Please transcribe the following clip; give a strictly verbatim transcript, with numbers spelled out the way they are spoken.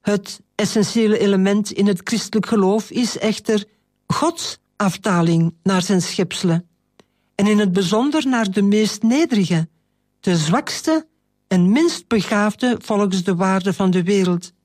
Het essentiële element in het christelijk geloof is echter Gods afdaling naar zijn schepselen. En in het bijzonder naar de meest nederige, de zwakste en minst begaafde volgens de waarden van de wereld.